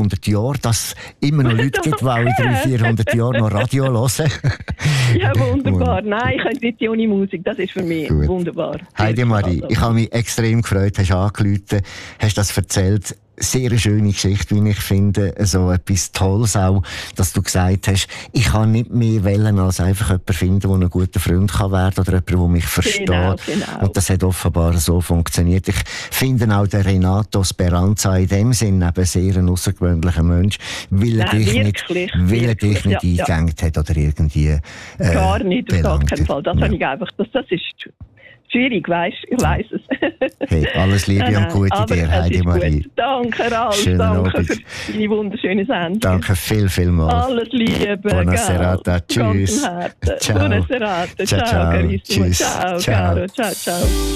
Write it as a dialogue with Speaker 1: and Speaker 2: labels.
Speaker 1: 300 Jahren, dass es immer noch Leute gibt, die auch in 300-400 Jahren noch Radio hören.
Speaker 2: Ja, wunderbar. Nein, ich könnte nicht ohne Musik. Das ist für mich wunderbar.
Speaker 1: Heidi Marie, ich habe mich extrem gefreut, hast angerufen, hast das erzählt. Sehr eine schöne Geschichte, wie ich finde. So etwas Tolles auch, dass du gesagt hast, ich kann nicht mehr wählen, als einfach jemanden finden, der ein guter Freund kann werden oder jemand, der mich versteht. Genau. Und das hat offenbar so funktioniert. Ich finde auch den Renato Speranza in dem Sinn eben sehr ein außergewöhnlicher Mensch, weil er dich nicht eingegangen hat oder irgendwie
Speaker 2: gar nicht, auf gar keinen Fall. Das habe ich einfach, das ist schwierig, ich weiss es.
Speaker 1: Hey, alles Liebe und Gute dir, Heidi Marie.
Speaker 2: Danke, Ralf. Danke für deine wunderschöne Sendung.
Speaker 1: Danke vielmals.
Speaker 2: Alles Liebe.
Speaker 1: Buona serata. Tschüss.
Speaker 2: Ciao. Buona serata. Ciao, carissimo.
Speaker 1: Tschüss.
Speaker 2: Ciao, caro. Ciao, ciao.